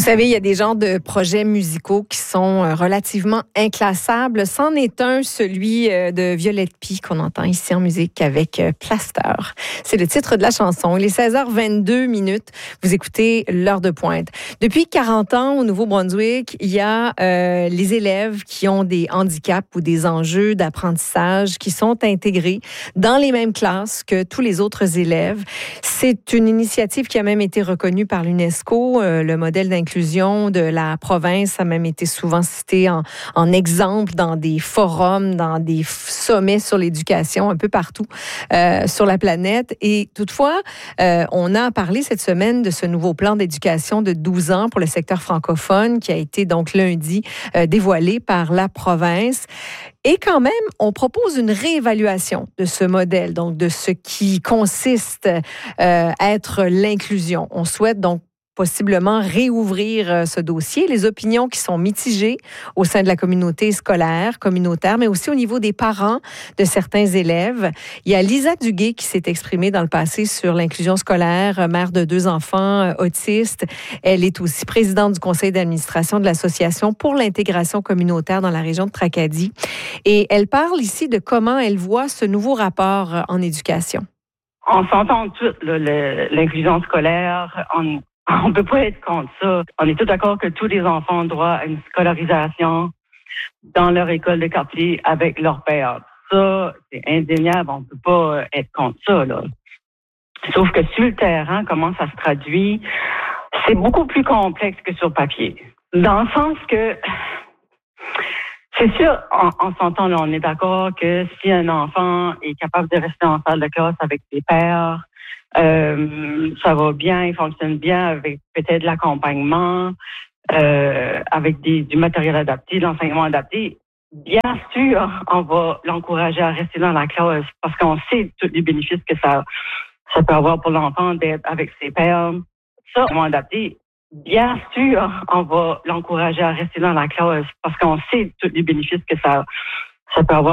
Vous savez, il y a des genres de projets musicaux qui sont relativement inclassables. C'en est un, celui de Violette Py qu'on entend ici en musique avec Plaster. C'est le titre de la chanson. Il est 16h22 minutes. Vous écoutez l'heure de pointe. Depuis 40 ans, au Nouveau-Brunswick, il y a les élèves qui ont des handicaps ou des enjeux d'apprentissage qui sont intégrés dans les mêmes classes que tous les autres élèves. C'est une initiative qui a même été reconnue par l'UNESCO. Le modèle d'inclusion de la province a même été souvent cité en exemple dans des forums, dans des sommets sur l'éducation un peu partout sur la planète. Et toutefois, on a parlé cette semaine de ce nouveau plan d'éducation de 12 ans pour le secteur francophone qui a été donc lundi dévoilé par la province. Et quand même, on propose une réévaluation de ce modèle, donc de ce qui consiste à être l'inclusion. On souhaite donc possiblement réouvrir ce dossier. Les opinions qui sont mitigées au sein de la communauté scolaire, communautaire, mais aussi au niveau des parents de certains élèves. Il y a Lisa Duguay qui s'est exprimée dans le passé sur l'inclusion scolaire, mère de 2 enfants autistes. Elle est aussi présidente du conseil d'administration de l'Association pour l'intégration communautaire dans la région de Tracadie. Et elle parle ici de comment elle voit ce nouveau rapport en éducation. On s'entend tout, l'inclusion scolaire, on peut pas être contre ça. On est tous d'accord que tous les enfants ont droit à une scolarisation dans leur école de quartier avec leur père. Ça, c'est indéniable. On peut pas être contre ça, là. Sauf que sur le terrain, comment ça se traduit, c'est beaucoup plus complexe que sur papier. Dans le sens que, c'est sûr, on s'entend, là, on est d'accord que si un enfant est capable de rester en salle de classe avec ses pairs, ça va bien, il fonctionne bien avec peut-être l'accompagnement, avec du matériel adapté, de l'enseignement adapté. Bien sûr, on va l'encourager à rester dans la classe parce qu'on sait tous les bénéfices que ça peut avoir pour l'enfant d'être avec ses pairs. Ça, l'enseignement adapté. Bien sûr, on va l'encourager à rester dans la classe parce qu'on sait tous les bénéfices que ça peut avoir